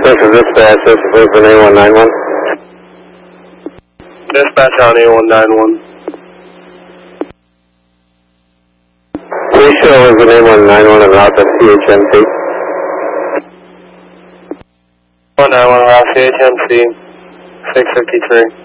This is dispatch. This is Lisbon A191. Dispatch on A191. Please show Lisbon A191 and route to CHMC. 191 route CHMC 653.